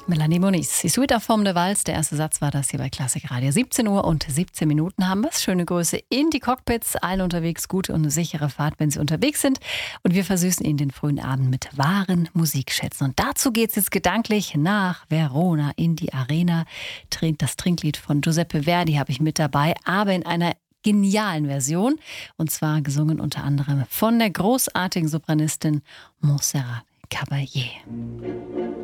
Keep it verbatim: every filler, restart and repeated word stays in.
Melanie Moniz. Die Suite auf Forme de Vals, der erste Satz war das hier bei Klassik Radio. siebzehn Uhr und siebzehn Minuten haben wir es. Schöne Grüße in die Cockpits. Allen unterwegs gute und eine sichere Fahrt, wenn Sie unterwegs sind. Und wir versüßen Ihnen den frühen Abend mit wahren Musikschätzen. Und dazu geht es jetzt gedanklich nach Verona in die Arena. Das Trinklied von Giuseppe Verdi habe ich mit dabei, aber in einer genialen Version. Und zwar gesungen unter anderem von der großartigen Sopranistin Montserrat Caballé.